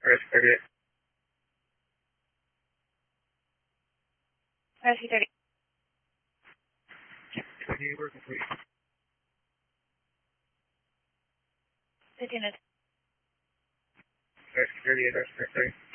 Press 38. Rescue 30. Continue work complete. 15 minutes. Rescue 38, Rescue 30.